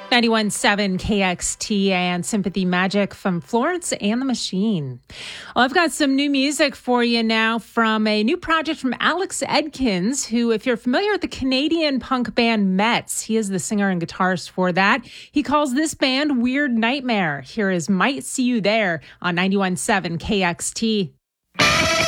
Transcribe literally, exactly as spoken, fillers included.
ninety-one point seven K X T and Sympathy Magic from Florence and the Machine. Well, I've got some new music for you now from a new project from Alex Edkins, who, if you're familiar with the Canadian punk band Metz, he is the singer and guitarist for that. He calls this band Weird Nightmare. Here is Might See You There on ninety-one point seven K X T.